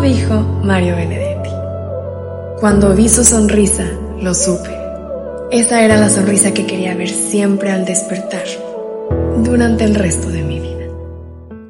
dijo Mario Benedetti. Cuando vi su sonrisa, lo supe. Esa era la sonrisa que quería ver siempre al despertar, durante el resto de mi vida.